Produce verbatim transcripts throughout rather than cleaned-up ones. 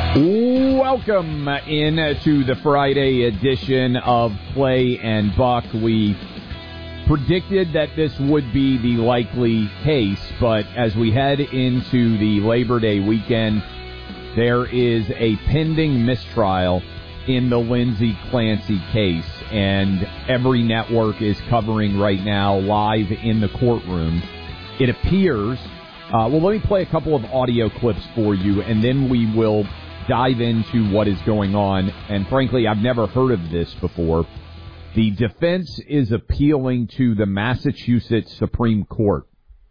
Welcome in to the Friday edition of Clay and Buck. We predicted that this would be the likely case, but as we head into the Labor Day weekend, there is a pending mistrial in the Lindsay Clancy case, and every network is covering right now live in the courtroom. It appears, uh, well, let me play a couple of audio clips for you, and then we will dive into what is going on. And frankly, I've never heard of this before. The defense is appealing to the Massachusetts Supreme Court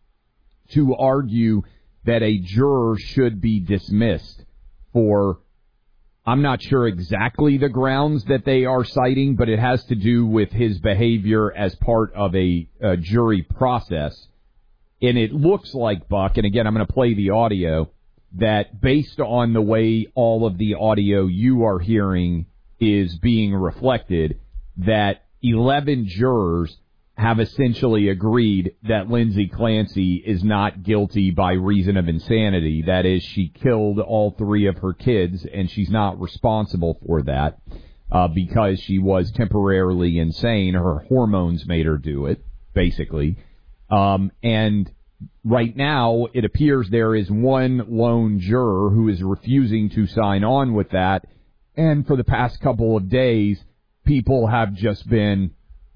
to argue that a juror should be dismissed for, I'm not sure exactly the grounds that they are citing, but it has to do with his behavior as part of a, a jury process. And it looks like, Buck, and again, I'm going to play the audio, that based on the way all of the audio you are hearing is being reflected, that eleven jurors have essentially agreed that Lindsay Clancy is not guilty by reason of insanity. That is, she killed all three of her kids, and she's not responsible for that uh, because she was temporarily insane. Her hormones made her do it, basically. Um, and right now, it appears there is one lone juror who is refusing to sign on with that. And for the past couple of days, people have just been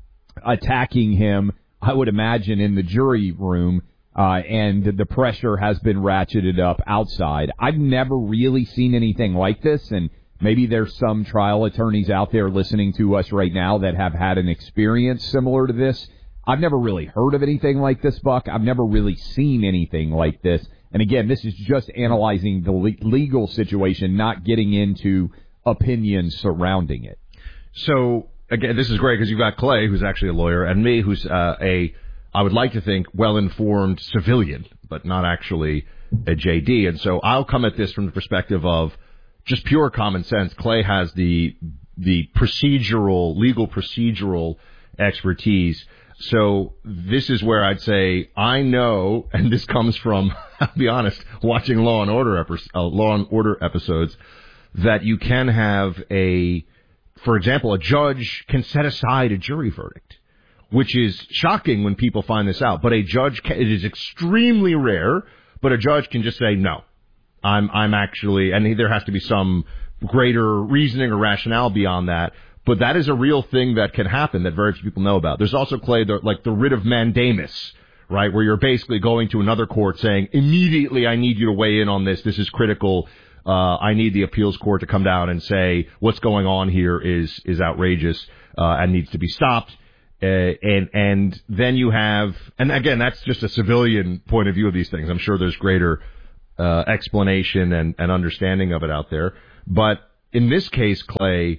attacking him, I would imagine, in the jury room, uh, and the pressure has been ratcheted up outside. I've never really seen anything like this, and maybe there's some trial attorneys out there listening to us right now that have had an experience similar to this. I've never really heard of anything like this, Buck. I've never really seen anything like this. And again, this is just analyzing the le- legal situation, not getting into opinions surrounding it. So, again, this is great because you've got Clay, who's actually a lawyer, and me, who's uh, a, I would like to think, well-informed civilian, but not actually a J D. And so I'll come at this from the perspective of just pure common sense. Clay has the the procedural, legal procedural expertise. So this is where I'd say I know, and this comes from, I'll be honest, watching Law and Order epi- uh, Law and Order episodes, that you can have a, for example, a judge can set aside a jury verdict, which is shocking when people find this out. But a judge, can, it is extremely rare, but a judge can just say no. I'm I'm actually, and there has to be some greater reasoning or rationale beyond that. But that is a real thing that can happen that very few people know about. There's also, Clay, the, like the writ of mandamus, right, where you're basically going to another court saying, immediately I need you to weigh in on this. This is critical. Uh, I need the appeals court to come down and say what's going on here is is outrageous uh, and needs to be stopped. Uh, and and then you have, and again, that's just a civilian point of view of these things. I'm sure there's greater uh, explanation and, and understanding of it out there. But in this case, Clay,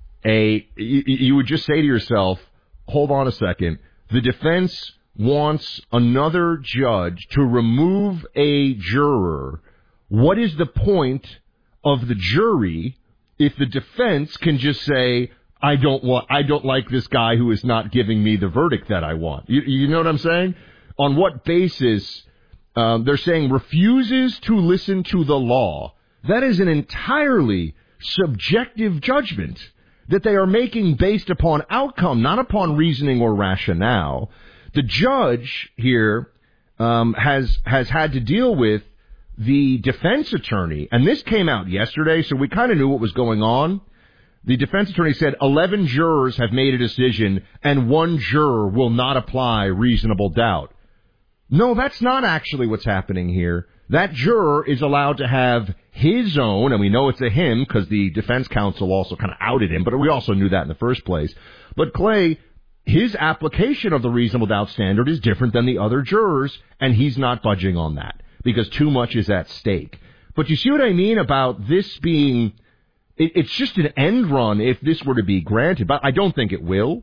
A, you would just say to yourself, hold on a second, the defense wants another judge to remove a juror. What is the point of the jury if the defense can just say, I don't want, I don't like this guy who is not giving me the verdict that I want? You, you know what I'm saying? On what basis um, they're saying refuses to listen to the law? That is an entirely subjective judgment that they are making based upon outcome, not upon reasoning or rationale. The judge here um, has has had to deal with the defense attorney, and this came out yesterday, so we kind of knew what was going on. The defense attorney said eleven jurors have made a decision, and one juror will not apply reasonable doubt. No, that's not actually what's happening here. That juror is allowed to have his own, and we know it's a him because the defense counsel also kind of outed him, but we also knew that in the first place. But Clay, his application of the reasonable doubt standard is different than the other jurors, and he's not budging on that because too much is at stake. But you see what I mean about this being, it, it's just an end run if this were to be granted, but I don't think it will.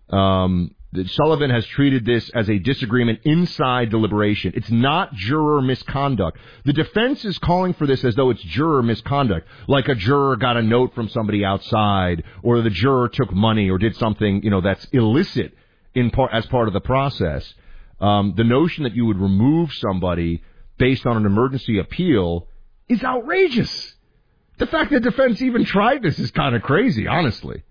Um, Sullivan has treated this as a disagreement inside deliberation. It's not juror misconduct. The defense is calling for this as though it's juror misconduct, like a juror got a note from somebody outside, or the juror took money or did something, you know, that's illicit in part as part of the process. Um, the notion that you would remove somebody based on an emergency appeal is outrageous. The fact that defense even tried this is kind of crazy, honestly.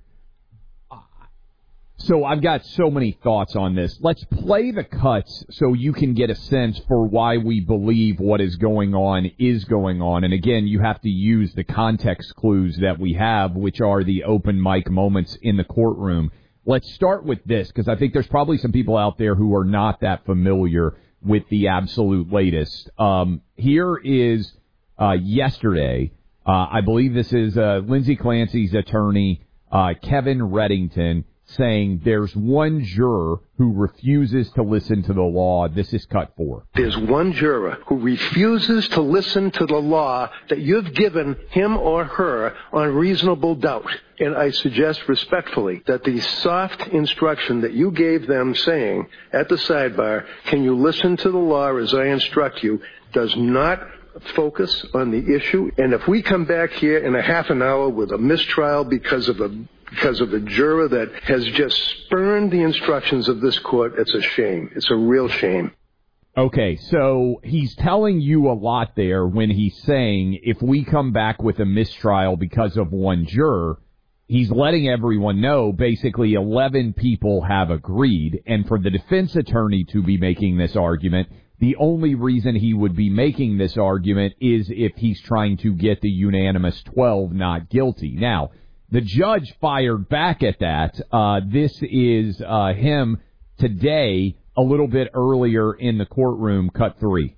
So I've got so many thoughts on this. Let's play the cuts so you can get a sense for why we believe what is going on is going on. And again, you have to use the context clues that we have, which are the open mic moments in the courtroom. Let's start with this, because I think there's probably some people out there who are not that familiar with the absolute latest. Um, here is uh, yesterday. Uh, I believe this is uh, Lindsay Clancy's attorney, uh, Kevin Reddington, saying there's one juror who refuses to listen to the law. This is cut four. There's one juror who refuses to listen to the law that you've given him or her on reasonable doubt. And I suggest respectfully that the soft instruction that you gave them saying at the sidebar, can you listen to the law as I instruct you, does not focus on the issue. And if we come back here in a half an hour with a mistrial because of a because of a juror that has just spurned the instructions of this court, it's a shame. It's a real shame. Okay, so he's telling you a lot there when he's saying if we come back with a mistrial because of one juror, he's letting everyone know basically eleven people have agreed. And for the defense attorney to be making this argument, the only reason he would be making this argument is if he's trying to get the unanimous twelve not guilty. Now, the judge fired back at that. Uh, this is uh, him today, a little bit earlier in the courtroom, cut three.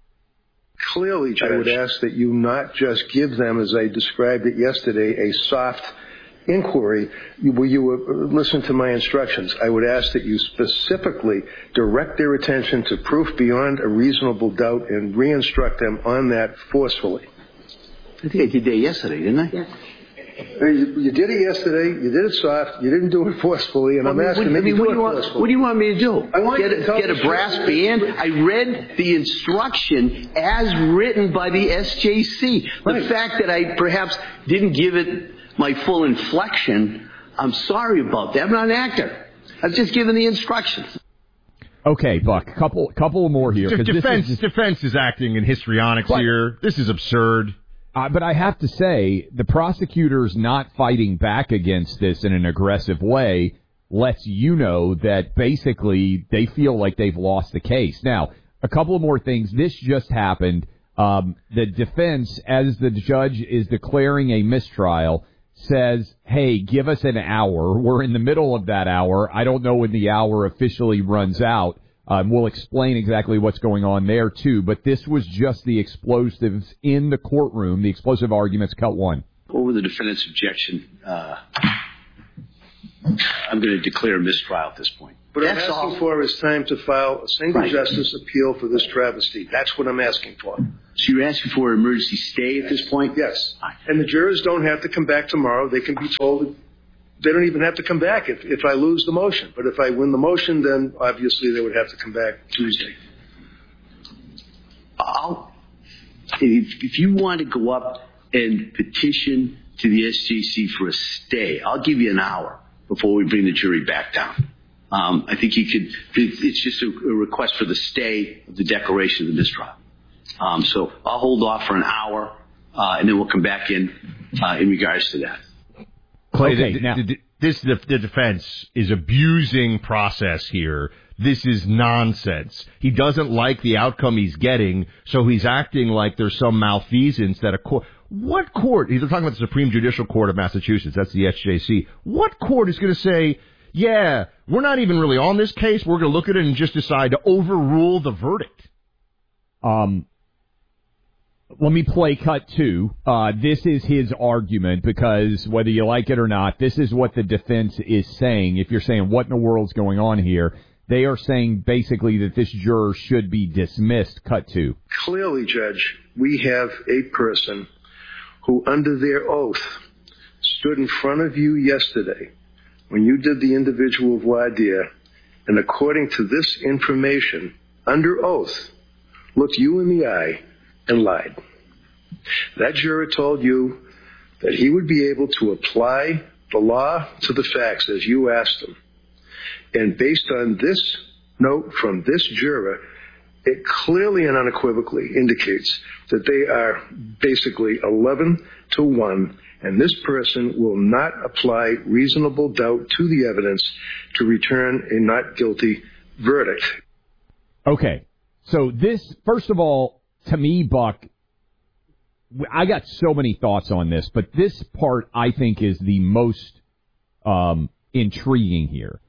Clearly, Judge, I would ask that you not just give them, as I described it yesterday, a soft inquiry where you would listen to my instructions. I would ask that you specifically direct their attention to proof beyond a reasonable doubt and re-instruct them on that forcefully. I think I did that yesterday, didn't I? Yes. You, you did it yesterday. You did it soft. You didn't do it forcefully, and well, I'm asking what, maybe I mean, do what it do you want, forcefully. What do you want me to do? I want get you to a, get a brass band. I read the instruction as written by the S J C. The right. fact that I perhaps didn't give it my full inflection, I'm sorry about that. I'm not an actor. I've just given the instructions. Okay, Buck, couple couple more here. De- defense, this is, defense is acting in histrionics but, here. This is absurd. Uh, but I have to say, the prosecutor's not fighting back against this in an aggressive way lets you know that basically they feel like they've lost the case. Now, a couple of more things. This just happened. Um, the defense, as the judge is declaring a mistrial, says, hey, give us an hour. We're in the middle of that hour. I don't know when the hour officially runs out. Um, we'll explain exactly what's going on there, too. But this was just the explosives in the courtroom, the explosive arguments, cut one. Over the defendant's objection, uh, I'm going to declare a mistrial at this point. What That's I'm asking all. for is time to file a single right. justice appeal for this travesty. That's what I'm asking for. So you're asking for an emergency stay at this point? Yes. Right. And the jurors don't have to come back tomorrow. They can be told they don't even have to come back if, if I lose the motion. But if I win the motion, then obviously they would have to come back Tuesday. I'll, if, if you want to go up and petition to the S J C for a stay, I'll give you an hour before we bring the jury back down. Um, I think you could, it's just a, a request for the stay of the declaration of the mistrial. Um, so I'll hold off for an hour, uh, and then we'll come back in, uh, in regards to that. Clay, okay, the, now. the, the, this the, the defense is abusing process here. This is nonsense. He doesn't like the outcome he's getting, so he's acting like there's some malfeasance that a court. What court? He's talking about the Supreme Judicial Court of Massachusetts. That's the S J C. What court is going to say, yeah, we're not even really on this case. We're going to look at it and just decide to overrule the verdict? Um. Let me play cut two. Uh, this is his argument because whether you like it or not, this is what the defense is saying. If you're saying what in the world's going on here, they are saying basically that this juror should be dismissed. Cut two. Clearly, Judge, we have a person who under their oath stood in front of you yesterday when you did the individual voir dire, and according to this information, under oath, looked you in the eye and lied. That juror told you that he would be able to apply the law to the facts as you asked him. And based on this note from this juror, it clearly and unequivocally indicates that they are basically eleven to one, and this person will not apply reasonable doubt to the evidence to return a not guilty verdict. Okay, so this, first of all, to me, Buck, I got so many thoughts on this, but this part I think is the most um, intriguing here.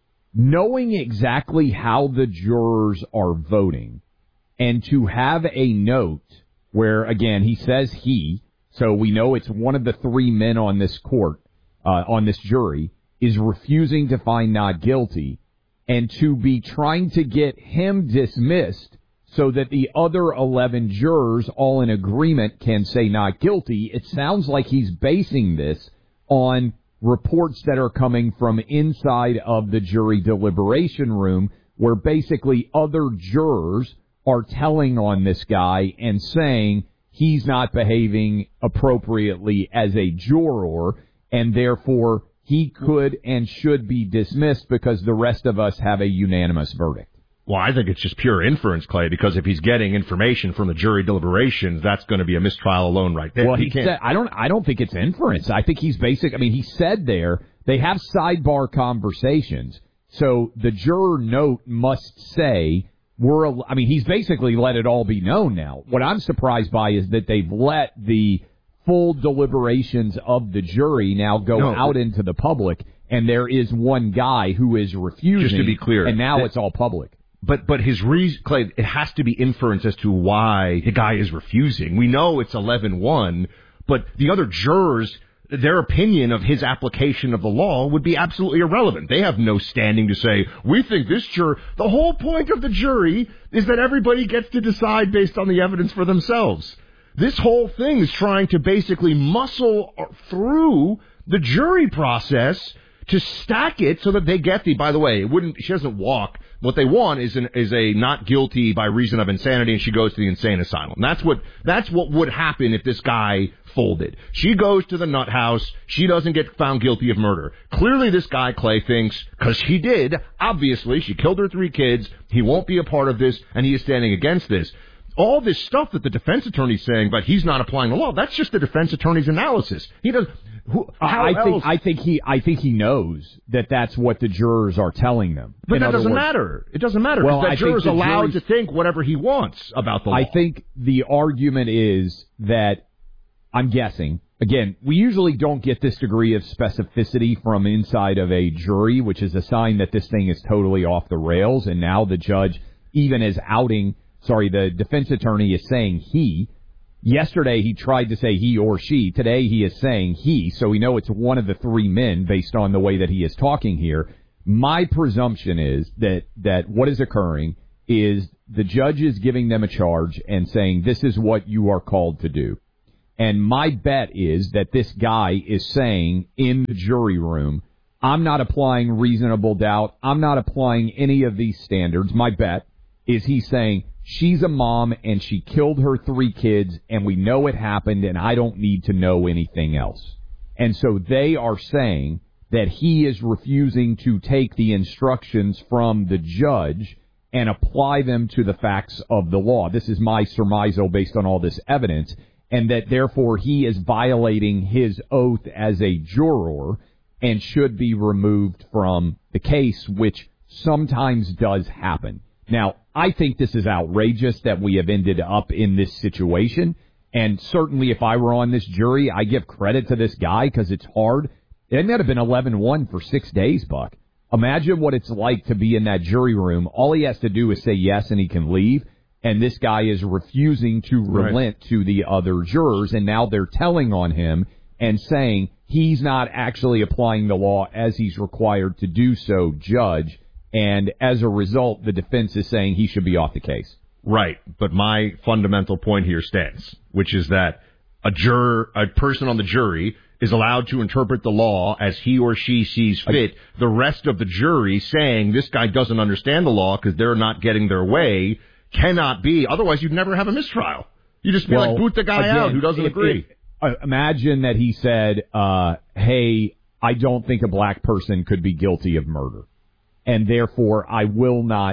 Knowing exactly how the jurors are voting, and to have a note where, again, he says he, so we know it's one of the three men on this court, uh, on this jury, is refusing to find not guilty, and to be trying to get him dismissed so that the other eleven jurors, all in agreement, can say not guilty. It sounds like he's basing this on reports that are coming from inside of the jury deliberation room, where basically other jurors are telling on this guy and saying he's not behaving appropriately as a juror, and therefore he could and should be dismissed because the rest of us have a unanimous verdict. Well, I think it's just pure inference, Clay, because if he's getting information from the jury deliberations, that's going to be a mistrial alone right there. Well, he, he can't. said, I don't, I don't think it's inference. I think he's basic. I mean, he said there they have sidebar conversations, so the juror note must say we're. I mean, he's basically let it all be known now. What I'm surprised by is that they've let the full deliberations of the jury now go no, out into the public, and there is one guy who is refusing. Just to be clear, and now that, it's all public. But but his reason, Clay, it has to be inference as to why the guy is refusing. We know it's eleven one, but the other jurors, their opinion of his application of the law would be absolutely irrelevant. They have no standing to say, we think this juror... The whole point of the jury is that everybody gets to decide based on the evidence for themselves. This whole thing is trying to basically muscle through the jury process to stack it so that they get the... By the way, it wouldn't. She doesn't walk... What they want is an, is a not guilty by reason of insanity, and she goes to the insane asylum. That's what that's what would happen if this guy folded. She goes to the nut house. She doesn't get found guilty of murder. Clearly, this guy, Clay, thinks, because he did, obviously, she killed her three kids, he won't be a part of this, and he is standing against this. All this stuff that the defense attorney's saying, but he's not applying the law, that's just the defense attorney's analysis. He does... Who, I think I think he I think he knows that that's what the jurors are telling them. But In that doesn't words, matter. It doesn't matter. Well, that I juror's think allowed jury's, to think whatever he wants about the law. I think the argument is that, I'm guessing, again, we usually don't get this degree of specificity from inside of a jury, which is a sign that this thing is totally off the rails, and now the judge even is outing, sorry, the defense attorney is saying he. Yesterday, he tried to say he or she. Today, he is saying he, so we know it's one of the three men based on the way that he is talking here. My presumption is that, that what is occurring is the judge is giving them a charge and saying, this is what you are called to do. And my bet is that this guy is saying in the jury room, I'm not applying reasonable doubt. I'm not applying any of these standards. My bet is he's saying, she's a mom, and she killed her three kids, and we know it happened, and I don't need to know anything else. And so they are saying that he is refusing to take the instructions from the judge and apply them to the facts of the law. This is my surmisal based on all this evidence, and that therefore he is violating his oath as a juror and should be removed from the case, which sometimes does happen. Now, I think this is outrageous that we have ended up in this situation, and certainly if I were on this jury, I give credit to this guy because it's hard. It might have been eleven one for six days, Buck. Imagine what it's like to be in that jury room. All he has to do is say yes and he can leave, and this guy is refusing to relent right. to the other jurors, and now they're telling on him and saying he's not actually applying the law as he's required to do so, judge. And as a result, the defense is saying he should be off the case. Right. But my fundamental point here stands, which is that a juror, a person on the jury is allowed to interpret the law as he or she sees fit. The rest of the jury saying this guy doesn't understand the law because they're not getting their way cannot be. Otherwise, you'd never have a mistrial. You just be well, like, boot the guy again, out who doesn't it, agree. It, uh, imagine that he said, uh, hey, I don't think a black person could be guilty of murder. And therefore, I will not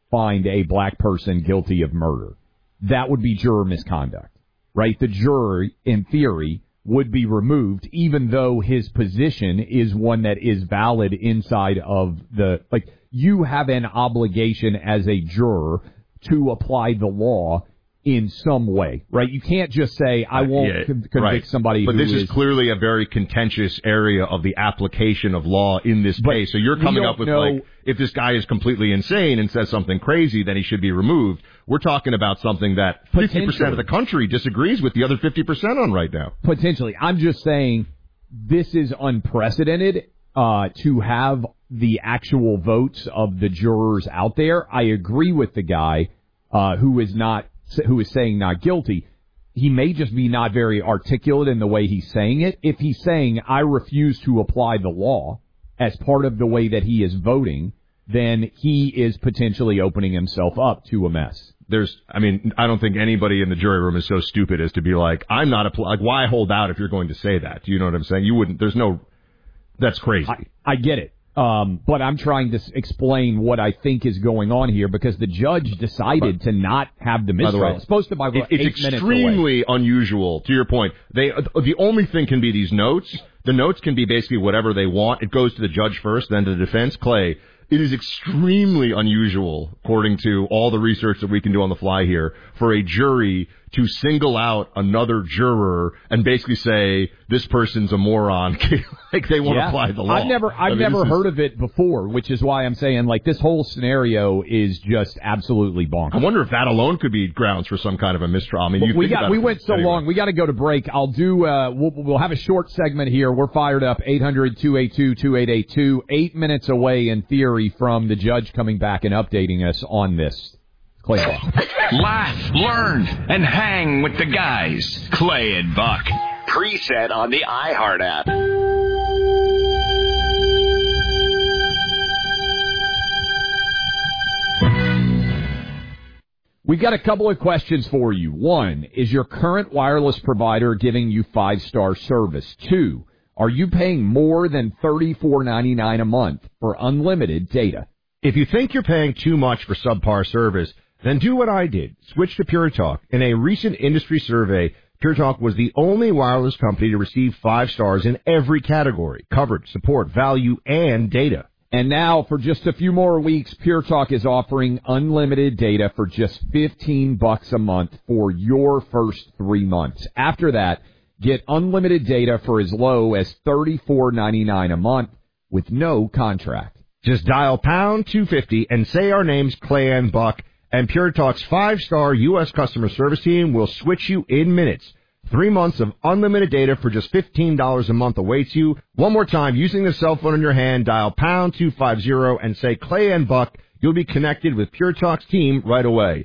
find a black person guilty of murder. That would be juror misconduct, right? The juror, in theory, would be removed, even though his position is one that is valid inside of the, like, you have an obligation as a juror to apply the law in some way, right? You can't just say, I won't yeah, convict right. somebody But who this is, is clearly a very contentious area of the application of law in this But case. So you're we coming don't up with, know- like, if this guy is completely insane and says something crazy, then he should be removed. We're talking about something that fifty percent of the country disagrees with the other fifty percent on right now. Potentially. I'm just saying this is unprecedented uh, to have the actual votes of the jurors out there. I agree with the guy uh, who is not who is saying not guilty. He may just be not very articulate in the way he's saying it. If he's saying, I refuse to apply the law as part of the way that he is voting, then he is potentially opening himself up to a mess. There's, I mean, I don't think anybody in the jury room is so stupid as to be like, I'm not, a, like, why hold out if you're going to say that? Do you know what I'm saying? You wouldn't, there's no, that's crazy. I, I get it. Um, but I'm trying to s- explain what I think is going on here because the judge decided but, to not have the mistrial. By the way, it's supposed to be it, eight It's minutes extremely away. unusual, to your point. They, the only thing can be these notes. The notes can be basically whatever they want. It goes to the judge first, then to the defense. Clay, it is extremely unusual, according to all the research that we can do on the fly here, for a jury to single out another juror and basically say, this person's a moron. Like they won't yeah. apply the law. I've never, I've I mean, never heard is... of it before, which is why I'm saying, like, this whole scenario is just absolutely bonkers. I wonder if that alone could be grounds for some kind of a mistrial. I mean, you we think got, about we it. went so anyway. long. We got to go to break. I'll do, uh, we'll, we'll have a short segment here. We're fired up. eight hundred, two eight two, two eight eight two. Eight minutes away in theory from the judge coming back and updating us on this. Clay and Buck. Laugh, learn, and hang with the guys. Clay and Buck. Preset on the iHeart app. We've got a couple of questions for you. One, is your current wireless provider giving you five-star service? Two, are you paying more than thirty-four ninety-nine a month for unlimited data? If you think you're paying too much for subpar service, then do what I did. Switch to Pure Talk. In a recent industry survey, Pure Talk was the only wireless company to receive five stars in every category: coverage, support, value, and data. And now, for just a few more weeks, Pure Talk is offering unlimited data for just fifteen bucks a month for your first three months. After that, get unlimited data for as low as thirty-four ninety-nine a month with no contract. Just dial pound two fifty and say our names, Clay and Buck, and Pure Talk's five-star U S customer service team will switch you in minutes. Three months of unlimited data for just fifteen dollars a month awaits you. One more time, using the cell phone in your hand, dial pound two fifty and say Clay and Buck. You'll be connected with Pure Talk's team right away.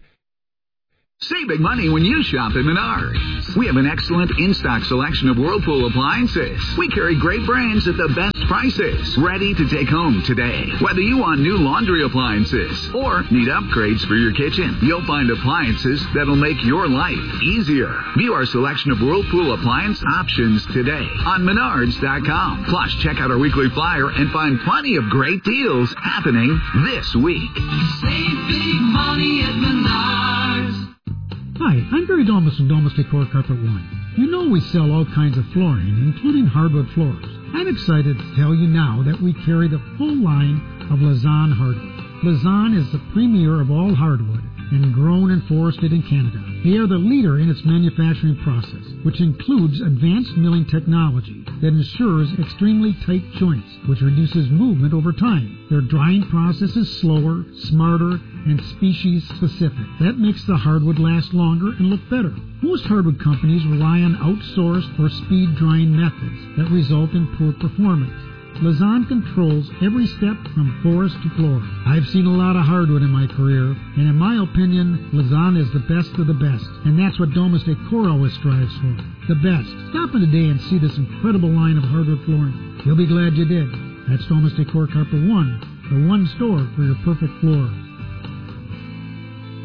Save big money when you shop at Menards. We have an excellent in-stock selection of Whirlpool appliances. We carry great brands at the best prices, ready to take home today. Whether you want new laundry appliances or need upgrades for your kitchen, you'll find appliances that'll make your life easier. View our selection of Whirlpool appliance options today on Menards dot com. Plus, check out our weekly flyer and find plenty of great deals happening this week. Save big money at Menards. Hi, I'm Barry Domus from Domus Decor Carpet One. You know we sell all kinds of flooring, including hardwood floors. I'm excited to tell you now that we carry the full line of Lausanne hardwood. Lausanne is the premier of all hardwood and grown and forested in Canada. They are the leader in its manufacturing process, which includes advanced milling technology that ensures extremely tight joints, which reduces movement over time. Their drying process is slower, smarter, and species-specific. That makes the hardwood last longer and look better. Most hardwood companies rely on outsourced or speed drying methods that result in poor performance. Lausanne controls every step from forest to floor. I've seen a lot of hardwood in my career, and in my opinion, Lausanne is the best of the best, and that's what Domus Decor always strives for. The best. Stop in today and see this incredible line of hardwood flooring. You'll be glad you did. That's Domus Decor Carpet One, the one store for your perfect floor.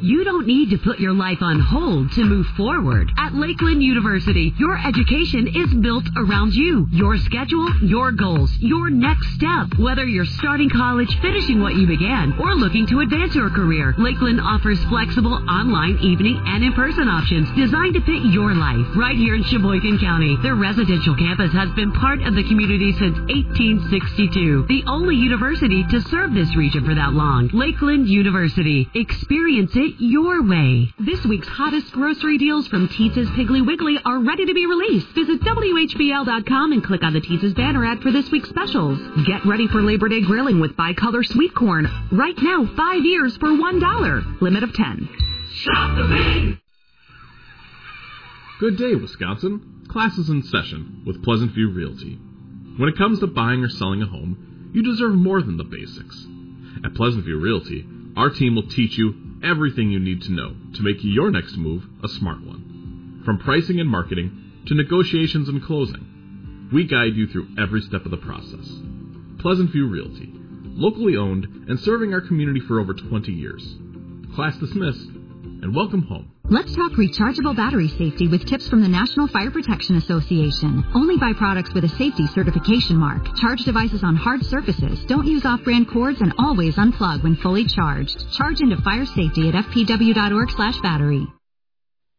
You don't need to put your life on hold to move forward. At Lakeland University, your education is built around you, your schedule, your goals, your next step. Whether you're starting college, finishing what you began, or looking to advance your career, Lakeland offers flexible online, evening, and in-person options designed to fit your life. Right here in Sheboygan County, the residential campus has been part of the community since eighteen sixty-two. The only university to serve this region for that long. Lakeland University. Experience it your way. This week's hottest grocery deals from Teetz's Piggly Wiggly are ready to be released. Visit W H B L dot com and click on the Teetz's banner ad for this week's specials. Get ready for Labor Day grilling with bicolor sweet corn. Right now, five years for one dollar. Limit of ten. Shop the Big. Good day, Wisconsin. Class is in session with Pleasant View Realty. When it comes to buying or selling a home, you deserve more than the basics. At Pleasant View Realty, our team will teach you everything you need to know to make your next move a smart one. From pricing and marketing to negotiations and closing, we guide you through every step of the process. Pleasant View Realty, locally owned and serving our community for over twenty years. Class dismissed, and welcome home. Let's talk rechargeable battery safety with tips from the National Fire Protection Association. Only buy products with a safety certification mark. Charge devices on hard surfaces. Don't use off-brand cords and always unplug when fully charged. Charge into fire safety at f p w dot org slash battery.